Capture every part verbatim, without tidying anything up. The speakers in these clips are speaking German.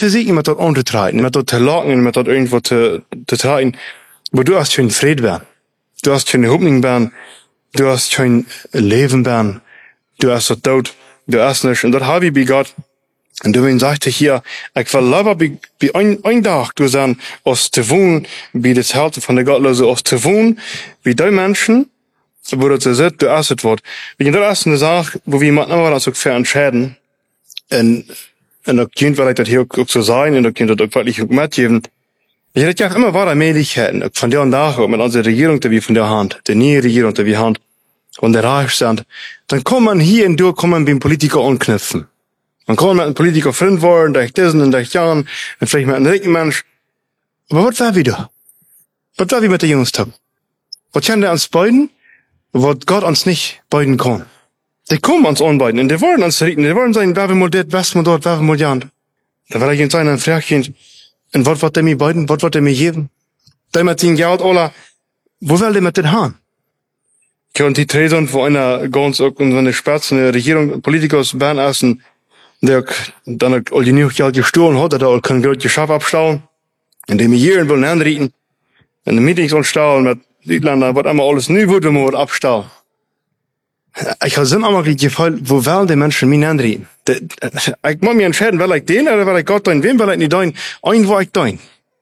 versuchen, mit dort untertreiben, mit dort zu locken, mit dort irgendwo zu, zu treiben. Aber du hast schon Frieden werden. Du hast schon Hoffnung werden. Du hast schon Leben werden. Du hast dort Tod. Du hast nicht. Und dort habe ich bei Gott. Und du sagte hier, ich will lieber bei, bei ein, ein Tag, du sagen, aus zu wohnen, bei das Herz von der Gottlose, aus zu wohnen, wie die Menschen, wo du zu sitzt, du asset wird. Wie in der ersten Sache, wo wir manchmal das auch fair entscheiden, und, und da könnt vielleicht das hier auch so sein, und da könnt das auch wirklich auch mitgeben. Ich hätte ja immer weiter Möglichkeiten, von der und nach, mit unserer Regierung, die wir von der Hand, der neue Regierung, die wir Hand, und der Reich sind, dann kann man hier und durch, kann man beim Politiker anknüpfen. Man kann mit einem Politiker Freund werden, durch diesen und durch Jahren, und vielleicht mit einem ricken Mensch. Aber was war wieder? Was war wie mit den Jungs haben? Was kann der uns beiden? Was Gott uns nicht beiden kann. Die kommen uns anbeiden, und die wollen uns richten, die wollen sagen, wer will mal das, was mal dort, wer will mal Jan. Da will ich ihnen sagen, ein Fragchen, und was wird der mir beiden, was wird der mir geben? Der mit den Geld, oder, wo will der mit den haben? Und die Träson von einer ganz, und eine Spatz, eine Regierung, Politiker aus Bern essen, der dann all die genug Geld gestohlen hat, der kann Geld geschafft abstauen, indem wir hier wollen anreden, in den Meetings anstauen, mit Südländern, was einmal alles neu wird, wenn man was abstauen. Ich habe immer mal gefallen, wo wollen die Menschen mich anreden? Ich muss mich entscheiden, will ich den, oder will ich Gott dein, wem will ich nicht dein, ein, wo ich dein.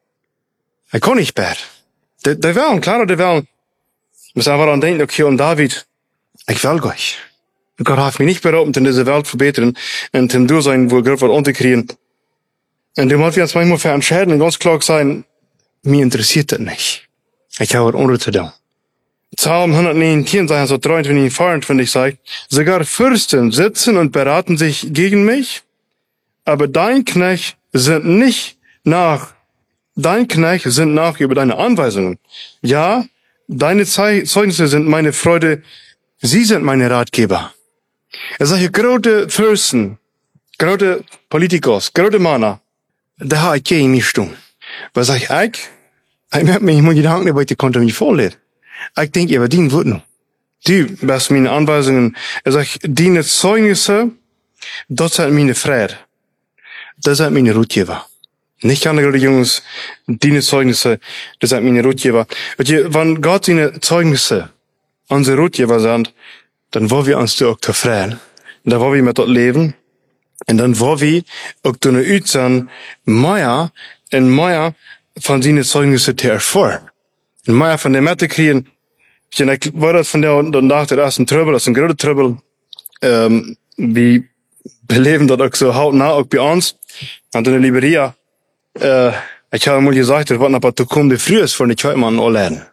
Ich kann nicht mehr. Die, die wollen, klar, die wollen, muss einfach daran denken, okay, und David, ich will Gott. Gott hat mich nicht beraubt, in dieser Welt verbessern, und im Durchsein, wo Gott was unterkriegen. Und dem hat wir uns manchmal für entscheiden, und ganz klar sein, mir interessiert das nicht. Ich habe was anderes zu tun. Psalm hundertneunzehn, so dreiundzwanzig, vierundzwanzig sagt, sogar Fürsten sitzen und beraten sich gegen mich, aber dein Knecht sind nicht nach, dein Knecht sind nach über deine Anweisungen. Ja, deine Zeugnisse sind meine Freude, sie sind meine Ratgeber. Er sagt hier, große Fürsten, große Politikers, große Männer, da habe ich gegen mich tun. Was sag ich, ich, ich merke mir nicht mal Gedanken, aber ich konnte mich vorlesen. Ich denke, aber die wird noch. Die, was meine Anweisungen, er sagt, die Zeugnisse, das sind meine Freude. Das sind meine Ratgeber. Nicht andere Jungs, die Zeugnisse, das sind meine Ratgeber. Wenn Gott seine Zeugnisse, unsere Ratgeber sind, dann wollen wir uns da auch freuen. Und dann wollen wir mit dort leben. Und dann wollen wir auch da eine Üt sein, mehr und mehr von seinen Zeugnissen zu erfahren. Und mehr von der Mitte kriegen. Ich war das von der, dann nach der ersten Trouble, das ist ein großer Trouble, ähm, wir beleben dort auch so hautnah, auch bei uns. Und in der Liberia, äh, ich habe mal gesagt, wir warten aber zu kommen, die früh ist, von ich heute mal anlernen.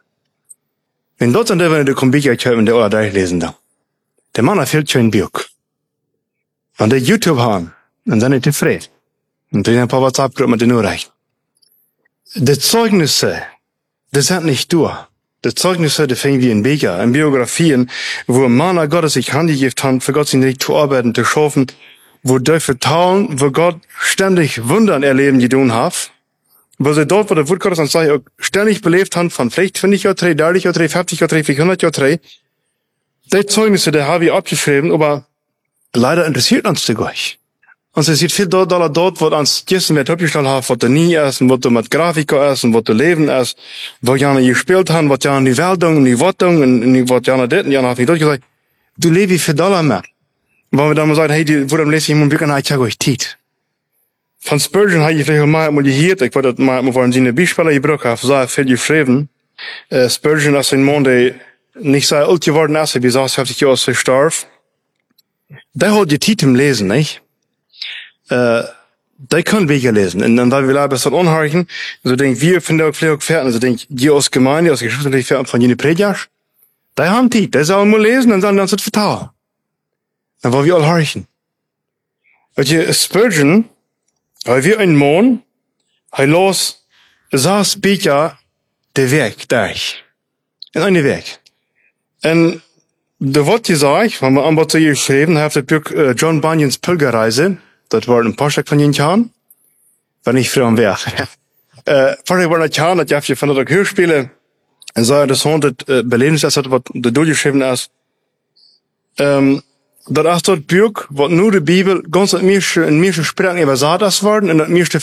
Wenn dort sind, wenn du kommst, ich heute in der Ohr durchlesen da. Der Mann hat viel schön Buch. Wenn der YouTube haben, dann sind die zufrieden. Und dann ein paar WhatsApp-Gruppen mit den nur reichen. Die Zeugnisse, das sind nicht du. Die Zeugnisse, die fängen wie in Bücher, in Biografien, wo ein Mann Gottes sich handgegeben hat, für Gott sich nicht zu arbeiten, zu schaffen, wo die vertrauen, wo Gott ständig Wundern erleben, die tun hat, wo sie dort, wo der Wort Gottes auch ständig belebt haben, von vielleicht fünfzig Jahren, dreißig Jahren, vierzig Jahren, vierhundert Jahren, die Zeugnisse, die habe ich abgeschrieben, aber leider interessiert uns das gar nicht. Und es sieht viel dort, dort, wo uns gestern mit abgestellt haben, was du nie essen, was du mit Grafiker essen, was du leben essen, wo Jana gespielt haben, was Jana die Weldung, die Wortung, und was Jana dit, und Jana hat nicht durchgesagt, du lebst für Dollar mehr. Weil wir dann mal sagen, hey, die, wo dann lese ich mal wirklich, ich habe euch Tiet. Von Spurgeon habe ich vielleicht mal, mal gehört, ich wollte mal, mal wollen sie eine Beispiele gebraucht haben, so viel geschrieben. Äh, Spurgeon ist ein Mann, der nicht so alt geworden ist, wie sechsundfünfzig Jahre verstorben. Der hat die Tiet im Lesen, nicht? Äh, die können Bücher lesen. Und dann, weil wir leider besser anhören, so denken wir, von der Pflege Pferden, so denken die aus Gemeinde, aus geschriftlichen Pferden von jenen Prediger, die haben Tiet, die sollen mal lesen, dann sollen die uns das vertrauen. Dann wollen wir alle horchen. Und hier Spurgeon, weil wir ein Mann, er los, saß Bücher, der Weg, durch. In einen Weg. Und da wird gesagt, wenn wir am Bord zu ihr geschrieben, hat der Buch äh, John Bunyans Pilgerreise, das war ein paar Stück von den Jahren, wenn ich früher am Werk. äh, vorher war das Jahr, das Jahr von der Hörspiele, und so, das hundert äh, Belebensessert, was da durchgeschrieben ist. Ähm, dat is dat Buch, wat nu de Bibel ganz in meeste, in meeste Sprachen übersetzt worden, und das meeste